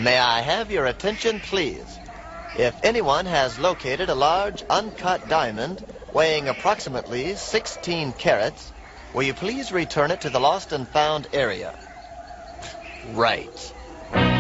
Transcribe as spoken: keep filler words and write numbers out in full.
May I have your attention, please? If anyone has located a large uncut diamond weighing approximately sixteen carats, will you please return it to the lost and found area? Right.